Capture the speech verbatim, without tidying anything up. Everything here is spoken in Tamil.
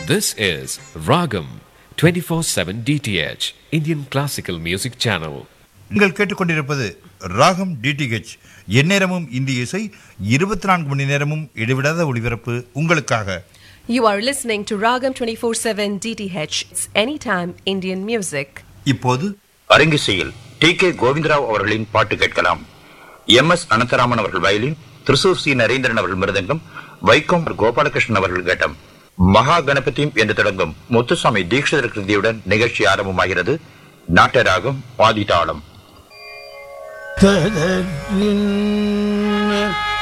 This is Ragam twenty-four seven D T H, Indian Classical Music Channel. நீங்கள் கேட்டுக்கொண்டிருப்பது ராகம் டிடிஹெச், எந்நேரமும் இந்திய இசை, இருபத்தி நான்கு மணி நேரமும் இடைவிடாத ஒளிபரப்பு உங்களுக்காக. You are listening to Ragam twenty-four seven D T H. It's anytime Indian music. இப்போது அரங்கிசையில் டி கே கோவிந்தராவ் அவர்களின் பாட்டு கேட்கலாம். எம் எஸ் அனந்தராமன் அவர்கள் வயலின், திருசூர் சி நரேந்திரன் அவர்கள் மிருதங்கம், வைக்கம் கோபாலகிருஷ்ணன் அவர்கள் கட்டம். மகா கணபதி என்று தொடங்கும் முத்துசாமி தீட்சிதர் கிருதியுடன் நிகழ்ச்சி ஆரம்பமாகிறது. நாட்டராகம் ஆதிதாளம்.